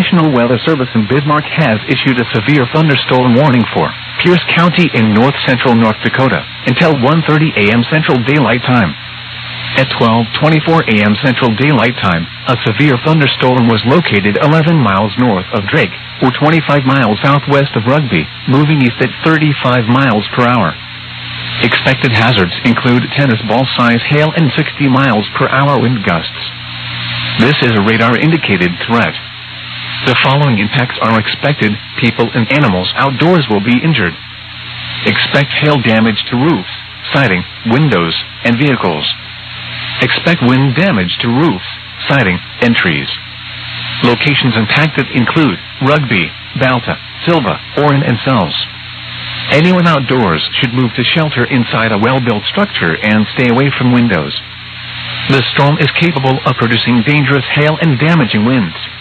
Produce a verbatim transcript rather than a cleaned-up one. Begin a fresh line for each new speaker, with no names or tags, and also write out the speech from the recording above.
National Weather Service in Bismarck has issued a severe thunderstorm warning for Pierce County in north-central North Dakota until one thirty a m Central Daylight Time. At twelve twenty-four a m Central Daylight Time, a severe thunderstorm was located eleven miles north of Drake, or twenty-five miles southwest of Rugby, moving east at thirty-five miles per hour. Expected hazards include tennis ball-size hail and sixty miles per hour wind gusts. This is a radar-indicated threat. The following impacts are expected: people and animals outdoors will be injured. Expect hail damage to roofs, siding, windows, and vehicles. Expect wind damage to roofs, siding, and trees. Locations impacted include Rugby, Balta, Silva, Orin, and Sells. Anyone outdoors should move to shelter inside a well-built structure and stay away from windows. The storm is capable of producing dangerous hail and damaging winds.